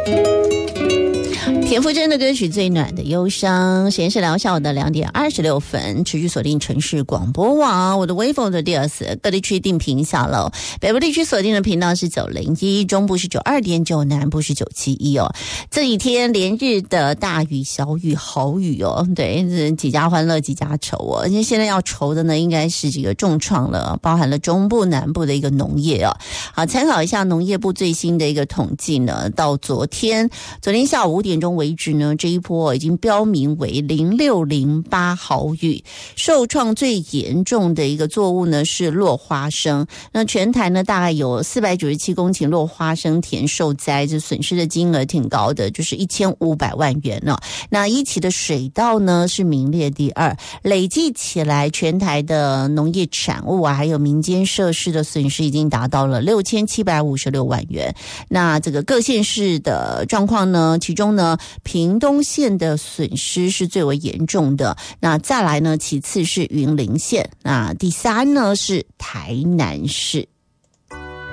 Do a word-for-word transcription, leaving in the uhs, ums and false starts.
田馥甄的歌曲《最暖的忧伤》，时间是聊下午的两点二十六分，持续锁定城市广播网，我的微风的第二次各地区定频下喽。北部地区锁定的频道是九零一，中部是九二点九，南部是九七一哦。这几天连日的大雨、小雨、豪雨哦，对，几家欢乐几家愁哦。而且现在要愁的呢，应该是这个重创了，包含了中部、南部的一个农业哦。好，参考一下农业部最新的一个统计呢，到昨天，昨天下午五点钟为止呢，这一波已经标明为零六零八豪雨，受创最严重的一个作物呢是落花生。那全台呢大概有四百九十七公顷落花生田受灾，这损失的金额挺高的，就是一千五百万元哦。那一期的水稻呢是名列第二，累计起来全台的农业产物啊，还有民间设施的损失已经达到了六千七百五十六万元。那这个各县市的状况呢，其中呢屏东县的损失是最为严重的，那再来呢其次是云林县，那第三呢是台南市。